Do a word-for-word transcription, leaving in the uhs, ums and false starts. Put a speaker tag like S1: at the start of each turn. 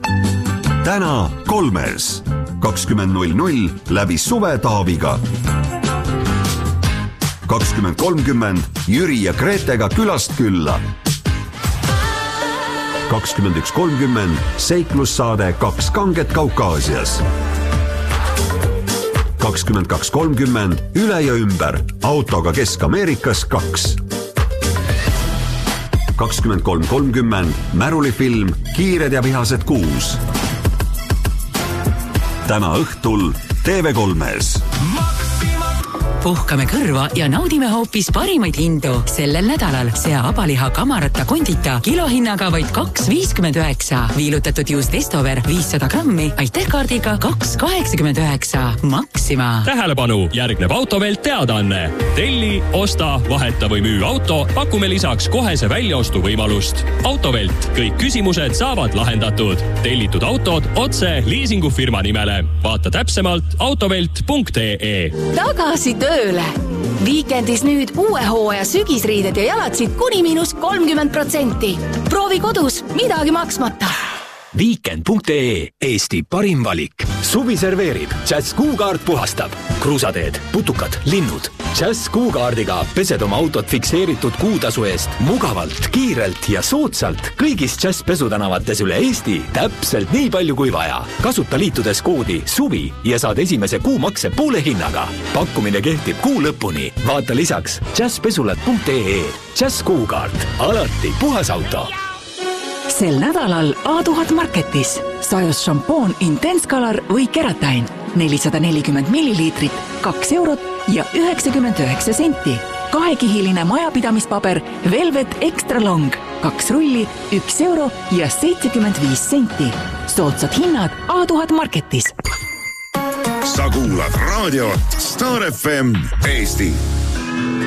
S1: täna kolmes kakskümmend null null läbi Suve Taaviga. kakskümmend kolmkümmend Jüri ja Gretega külast külla. kakskümmend üks kolmkümmend seiklussaade Kaks kanget Kaukaasias. kakskümmend kaks kolmkümmend üle ja ümber autoga Kesk-Ameerikas kaks. kakskümmend kolm kolmkümmend märulifilm Kiired ja vihased kuus. täna õhtul T V kolmes.
S2: Puhkame kõrva ja naudime hoopis parimaid hindu. Sellel nädalal sea abaliha kamarata kondita kilohinnaga vaid kaks viiskümmend üheksa. Viilutatud juust Estover viissada grammi, aitäh kaardiga kaks kaheksakümmend üheksa. Maxima.
S3: Tähelepanu, järgneb Autovelt teadaanne. Telli, osta, vaheta või müü auto, pakume lisaks kohese väljaostu võimalust. Autovelt, kõik küsimused saavad lahendatud. Tellitud autod otse liisingufirma nimele. Vaata täpsemalt autovelt punkt ee.
S4: Tagasi töö Tööle. Viikendis nüüd uue hooaja sügisriided ja jalatsid kuni miinus kolmkümmend protsenti. Proovi kodus, midagi maksmata.
S5: Weekend punkt ee, Eesti parim valik. Suvi serveerib, Jazz Kuukaart puhastab. Kruusateed, putukad, linnud. Jazz Kuukaardiga pesed oma autot fikseeritud kuutasu eest mugavalt, kiirelt ja soodsalt kõigis Jazz pesutänavates üle Eesti täpselt nii palju kui vaja. Kasuta liitudes koodi SUVI ja saad esimese kuumakse poole hinnaga. Pakkumine kehtib kuu lõpuni. Vaata lisaks jazz pesulat punkt ee. Jazz Kuukaart, alati puhas auto.
S2: Sel nädalal A tuhat Marketis sajus šampoon Intense Color või Keratin nelisada nelikümmend milliliitrit, kaks eurot ja üheksakümmend üheksa senti. Kahekihiline majapidamispaber Velvet Extra Long, kaks rulli, üks euro ja seitsekümmend viis senti. Soodsad hinnad A tuhat Marketis.
S6: Sa kuulad raadiot Star F M Eesti.